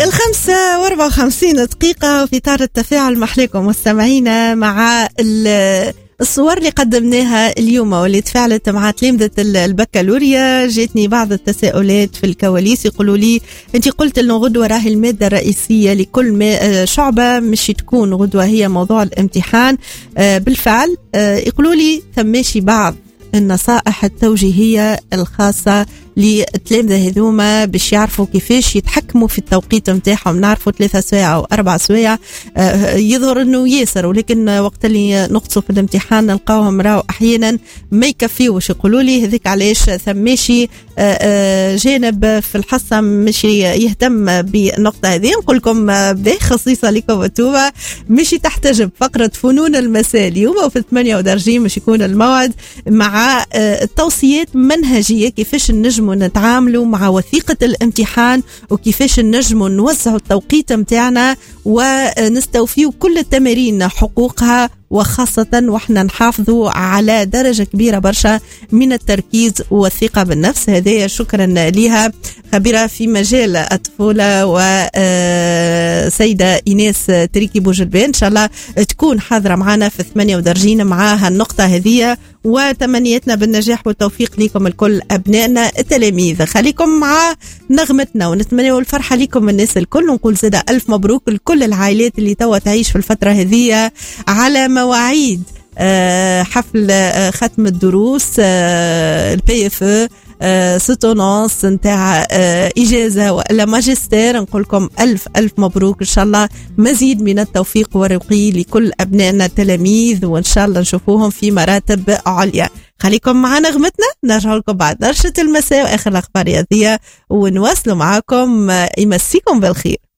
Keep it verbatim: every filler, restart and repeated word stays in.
الخمسة واربع وخمسين دقيقة في إطار التفاعل محلكم مستمعينا مع الصور اللي قدمناها اليوم واللي تفاعلت مع تلامذة البكالوريا. جاتني بعض التساؤلات في الكواليس، يقولوا لي انت قلت انه غدوة راهي المادة الرئيسية لكل شعبة مش تكون غدوة هي موضوع الامتحان. بالفعل يقولوا لي ثماشي بعض النصائح التوجيهية الخاصة للتلامذة هذوما باش يعرفوا كيفاش يتحكموا في التوقيت متاعهم. نعرفوا ثلاثة سوايع أو أربع سوايع آه يظهر إنه ياسر، ولكن وقت اللي نقصوا في الامتحان نلقاوهم راو أحيانا ما يكفيوش. يقولوا لي هذيك علاش ثماشي آه آه جانب في الحصة مش يهتم بالنقطة هذه. نقول لكم به خصيصة لكم أنتوما مش تحتجب فقرة فنون المساء اليوم وفي الثمانية ودرجين مش يكون الموعد مع آه التوصيات منهجية كيفاش النجم ونتعاملوا مع وثيقة الامتحان وكيفاش نجموا نوزعوا التوقيت متاعنا ونستوفيوا كل التمارين حقوقها، وخاصة وإحنا نحافظوا على درجة كبيرة برشا من التركيز والثقة بالنفس. هذه شكرا لها خبيرة في مجال الطفولة وسيدة إيناس تريكي بوجلبان، إن شاء الله تكون حاضرة معنا في ثمانية ودرجين مع النقطة هذه، وتمنياتنا بالنجاح والتوفيق لكم الكل أبنائنا التلاميذ. خليكم مع نغمتنا ونتمنى الفرحة لكم الناس الكل، ونقول زادة ألف مبروك لكل العائلات اللي توا تعيش في الفترة هذه على مواعيد حفل ختم الدروس البي اف ستونانس نتاع إجازة ولا ماجستير. نقولكم ألف ألف مبروك، إن شاء الله مزيد من التوفيق والرقي لكل أبنائنا التلاميذ، وإن شاء الله نشوفوهم في مراتب عليا. خليكم مع نغمتنا، نرجع لكم بعد نشرة المساء وآخر الأخبار الرياضية ونواصلوا معاكم. يمسيكم بالخير.